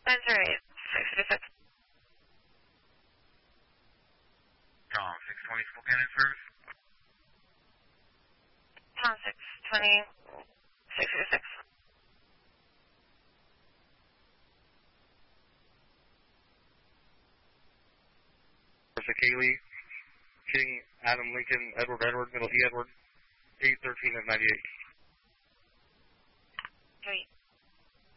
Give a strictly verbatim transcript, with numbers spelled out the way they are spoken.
nine zero eight, six six. Tom, six twenty Spokane service. Tom, six twenty, six six. Kaylee, King, Adam Lincoln, Edward Edward, Middle E Edward, eight thirteen of ninety-eight. Great.